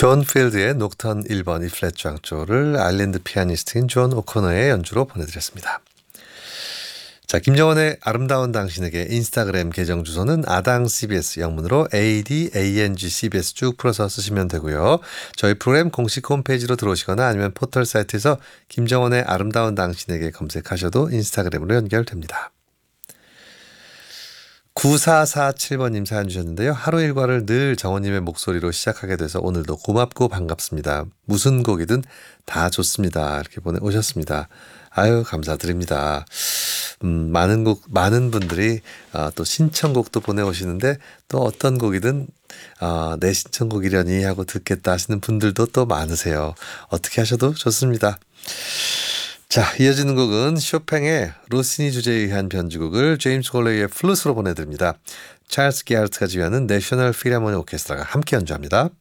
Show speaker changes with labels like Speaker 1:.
Speaker 1: 존 필드의 녹턴 1번 E플랫 장조를 아일랜드 피아니스트인 존 오코너의 연주로 보내드렸습니다. 자, 김정원의 아름다운 당신에게 인스타그램 계정 주소는 아당CBS 영문으로 ADANGCBS 쭉 풀어서 쓰시면 되고요. 저희 프로그램 공식 홈페이지로 들어오시거나 아니면 포털 사이트에서 김정원의 아름다운 당신에게 검색하셔도 인스타그램으로 연결됩니다. 9447번님 사연 주셨는데요. 하루 일과를 늘 정원님의 목소리로 시작하게 돼서 오늘도 고맙고 반갑습니다. 무슨 곡이든 다 좋습니다. 이렇게 보내오셨습니다. 아유, 감사드립니다. 많은 분들이 또 신청곡도 보내오시는데 또 어떤 곡이든 내 신청곡이려니 하고 듣겠다 하시는 분들도 또 많으세요. 어떻게 하셔도 좋습니다. 자, 이어지는 곡은 쇼팽의 로시니 주제에 의한 변주곡을 제임스 골레이의 플루스로 보내드립니다. 찰스 게아르트가 지휘하는 내셔널 필하모니 오케스트라가 함께 연주합니다.